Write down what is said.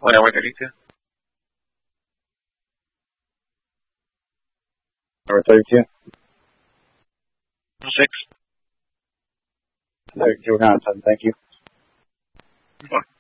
What hour 32? Hour 32? 6. 32 Wisconsin, thank you. Bye.